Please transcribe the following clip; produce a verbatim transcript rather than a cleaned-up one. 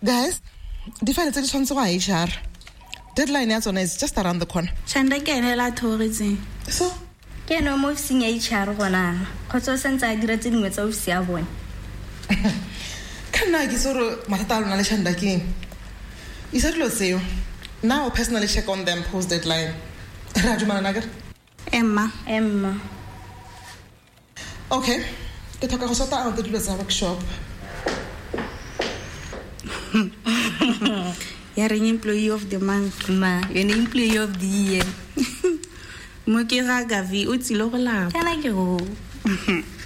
Guys, the file is on so H R. Deadline is just around the corner. Chanda kene la thorizi. So, ke no mo fsing H R gona. Khotso sentse a dira tsedingwe tsa ofisi ya bone. Kana ke soro mathata lona le Chanda ke. Isa dilo tseo. Now personally check on them post deadline. Raju Mananagar. Emma. Emma. Okay. Ke thoka go sota out the dilo tsa workshop. You're an employee of the month. Ma, you're an employee of the year. Mo ke ga Gavi o tsilo go lapa. Kana ke go.